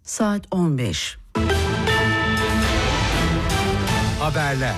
Saat 15. Haberler.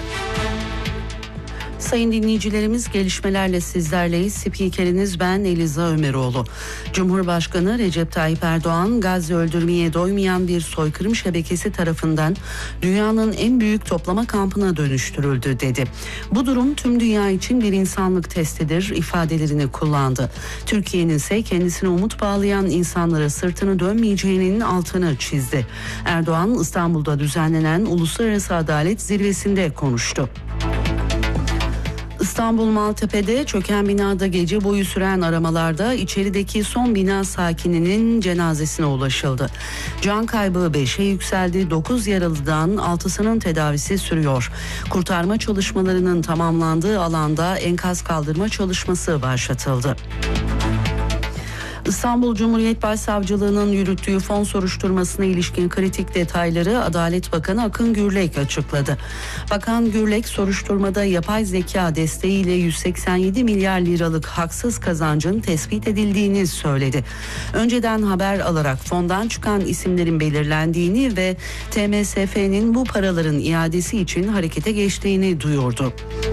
Sayın dinleyicilerimiz, gelişmelerle sizlerleyiz. Spikeriniz ben Eliza Ömeroğlu. Cumhurbaşkanı Recep Tayyip Erdoğan, Gazze öldürmeye doymayan bir soykırım şebekesi tarafından dünyanın en büyük toplama kampına dönüştürüldü dedi. Bu durum tüm dünya için bir insanlık testidir ifadelerini kullandı. Türkiye'nin ise kendisine umut bağlayan insanlara sırtını dönmeyeceğinin altını çizdi. Erdoğan, İstanbul'da düzenlenen Uluslararası Adalet Zirvesi'nde konuştu. İstanbul Maltepe'de çöken binada gece boyu süren aramalarda içerideki son bina sakininin cenazesine ulaşıldı. Can kaybı 5'e yükseldi. 9 yaralıdan 6'sının tedavisi sürüyor. Kurtarma çalışmalarının tamamlandığı alanda enkaz kaldırma çalışması başlatıldı. İstanbul Cumhuriyet Başsavcılığı'nın yürüttüğü fon soruşturmasına ilişkin kritik detayları Adalet Bakanı Akın Gürlek açıkladı. Bakan Gürlek, soruşturmada yapay zeka desteğiyle 187 milyar liralık haksız kazancın tespit edildiğini söyledi. Önceden haber alarak fondan çıkan isimlerin belirlendiğini ve TMSF'nin bu paraların iadesi için harekete geçtiğini duyurdu.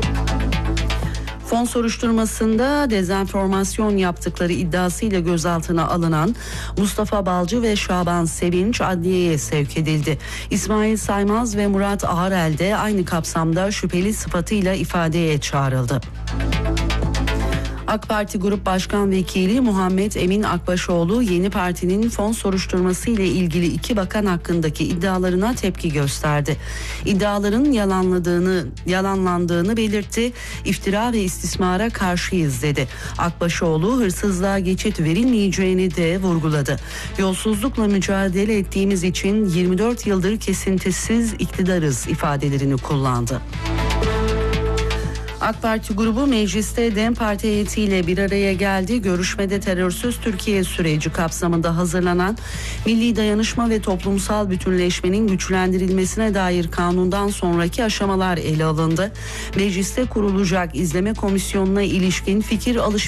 Fon soruşturmasında dezenformasyon yaptıkları iddiasıyla gözaltına alınan Mustafa Balcı ve Şaban Sevinç adliyeye sevk edildi. İsmail Saymaz ve Murat Ağarel de aynı kapsamda şüpheli sıfatıyla ifadeye çağrıldı. AK Parti Grup Başkan Vekili Muhammed Emin Akbaşoğlu, yeni partinin fon soruşturması ile ilgili 2 bakan hakkındaki iddialarına tepki gösterdi. İddiaların yalanlandığını belirtti. İftira ve istismara karşıyız dedi. Akbaşoğlu, hırsızlığa geçit verilmeyeceğini de vurguladı. Yolsuzlukla mücadele ettiğimiz için 24 yıldır kesintisiz iktidarız ifadelerini kullandı. AK Parti grubu mecliste DEM Parti heyetiyle bir araya geldi. Görüşmede terörsüz Türkiye süreci kapsamında hazırlanan Milli Dayanışma ve Toplumsal Bütünleşmenin güçlendirilmesine dair kanundan sonraki aşamalar ele alındı. Mecliste kurulacak izleme komisyonuna ilişkin fikir alışverişi